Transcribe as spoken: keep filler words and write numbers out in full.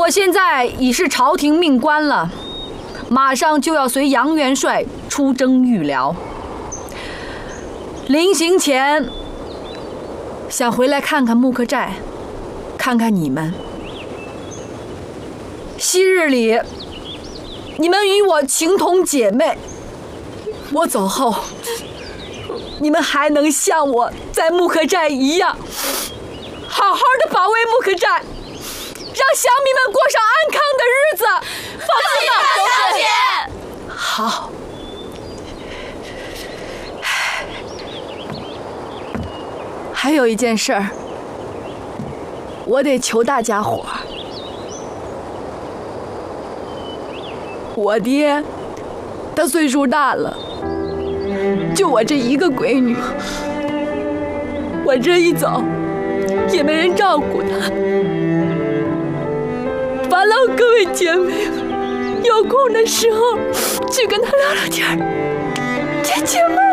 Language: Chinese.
我现在已是朝廷命官了，马上就要随杨元帅出征豫辽。临行前，想回来看看木克寨，看看你们。昔日里，你们与我情同姐妹，我走后，你们还能像我在木克寨一样，好好的保卫木克寨，让乡民们过上安康的日子。放心吧， 小姐。 好。还有一件事儿，我得求大家伙儿。我爹，他岁数大了，就我这一个闺女，我这一走，也没人照顾他。烦劳各位姐妹们，有空的时候去跟他聊聊天儿，姐姐们。